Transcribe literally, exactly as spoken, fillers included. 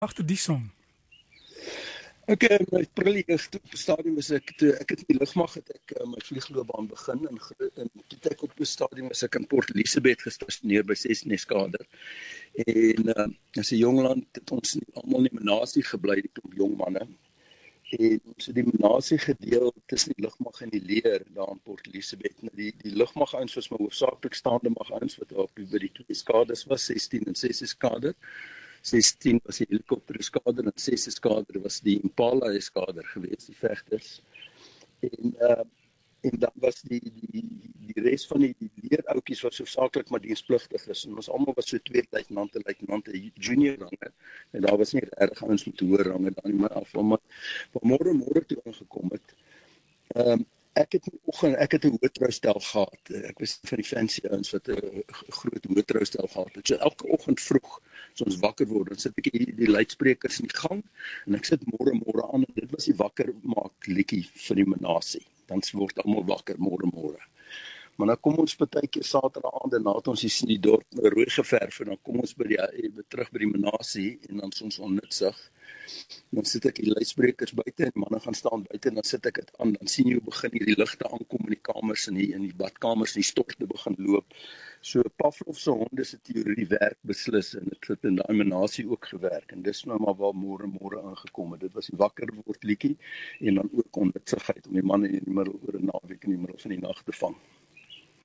Agter die song. Ek in my prille eerste stadium is ek toe ek het in die lugmag het ek uh, my vliegloopbaan begin en, en toe ek op die stadium is ek in Port Elizabeth gestasioneer by Cessna Kader. En uh, as 'n jong land het ons nie, almal in die menasie gebly, die klomp jong manne. En ons het die menasie gedeel tussen die lugmag en die leer daar in Port Elizabeth. Nou die die lugmag ouens was maar hoofsaaklik staande mag ouens wat op by die twee skaders was, sestien en ses skader. sestien was die helikopterskader en ses skader was die Impala skader geweest, die vegters. En uh, en dan was die die die res van die, die leeroutjies was hoofsaaklik maar dienspligtiges en ons almal was so twee luitenante, luitenante junior range. En daar was nie regtig ouens met hoë range dan nie, maar af maar môre môre toe aangekom het. Ehm um, Ek het in die oggend, ek het 'n hoëtroustel gehad. Ek was van die fancy ouens wat 'n groot hoëtroustel gehad het. So elke oggend vroeg, as ons wakker word, dan sit ek die, die luidsprekers in die gang en ek sit môre môre aan en dit was die wakker maak liedjie vir die menasie. Dan word almal wakker môre môre. Maar dan kom ons partykeer Saterdag aand en nadat ons die, die dorp rooi geverf en dan kom ons by die terug by die menasie en dan is ons onnutsig. Dan sit ek die luidsprekers buite en manne gaan staan buite en dan sit ek dit aan, dan sien jy hoe begin hierdie ligte aankom in die kamers en die in die badkamers en die storte begin loop. So Pavlov se honde se teorie werk beslis en dit het in daai menasie ook gewerk en dis nou maar waar môre môre aangekom het. Dit was die wakker word liedjie en dan ook onnutsigheid om die manne in die middel oor 'n naweek in die middel van die nag te vang.